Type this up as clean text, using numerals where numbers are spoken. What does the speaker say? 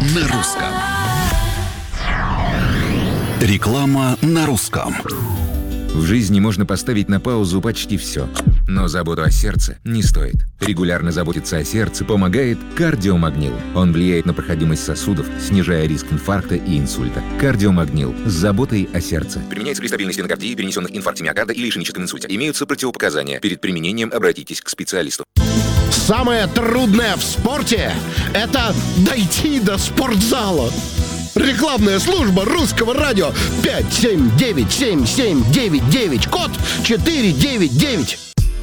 на русском. Реклама на русском. В жизни можно поставить на паузу почти все, но заботу о сердце не стоит. Регулярно заботиться о сердце помогает кардиомагнил. Он влияет на проходимость сосудов, снижая риск инфаркта и инсульта. Кардиомагнил с заботой о сердце. Применяется при стабильной стенокардии, перенесенных инфаркте миокарда или ишемическом инсульте. Имеются противопоказания. Перед применением обратитесь к специалисту. Самое трудное в спорте – это дойти до спортзала. Рекламная служба русского радио 579-7799, код 499.